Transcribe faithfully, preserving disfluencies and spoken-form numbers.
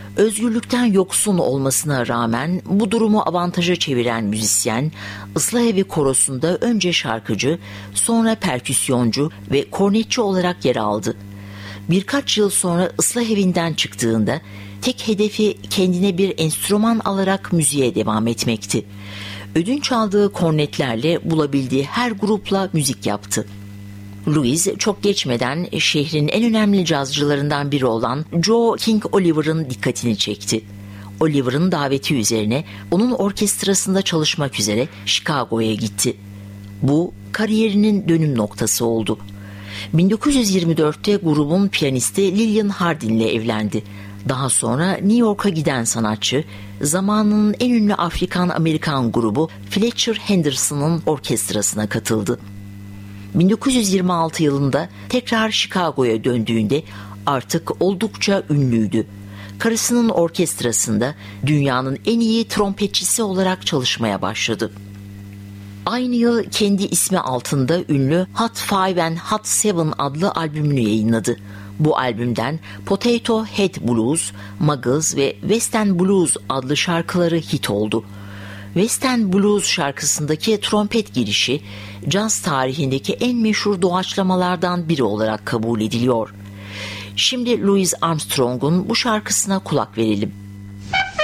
Özgürlükten yoksun olmasına rağmen bu durumu avantaja çeviren müzisyen, ıslah evi korosunda önce şarkıcı, sonra perküsyoncu ve kornetçi olarak yer aldı. Birkaç yıl sonra ıslah evinden çıktığında tek hedefi kendine bir enstrüman alarak müziğe devam etmekti. Ödünç aldığı kornetlerle bulabildiği her grupla müzik yaptı. Louis çok geçmeden şehrin en önemli cazcılarından biri olan Joe King Oliver'ın dikkatini çekti. Oliver'ın daveti üzerine onun orkestrasında çalışmak üzere Chicago'ya gitti. Bu kariyerinin dönüm noktası oldu. bin dokuz yüz yirmi dörtte grubun piyanisti Lillian Hardin ile evlendi. Daha sonra New York'a giden sanatçı, zamanının en ünlü Afrikan-Amerikan grubu Fletcher Henderson'ın orkestrasına katıldı. bin dokuz yüz yirmi altı yılında tekrar Chicago'ya döndüğünde artık oldukça ünlüydü. Karısının orkestrasında dünyanın en iyi trompetçisi olarak çalışmaya başladı. Aynı yıl kendi ismi altında ünlü Hot Five and Hot Seven adlı albümünü yayınladı. Bu albümden Potato Head Blues, Muggles ve Western Blues adlı şarkıları hit oldu. Western Blues şarkısındaki trompet girişi, caz tarihindeki en meşhur doğaçlamalardan biri olarak kabul ediliyor. Şimdi Louis Armstrong'un bu şarkısına kulak verelim.